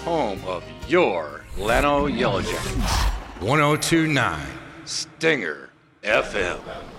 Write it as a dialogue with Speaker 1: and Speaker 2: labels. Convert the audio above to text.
Speaker 1: home of your Leno Yellow Jackets.
Speaker 2: 1029
Speaker 1: Stinger FM.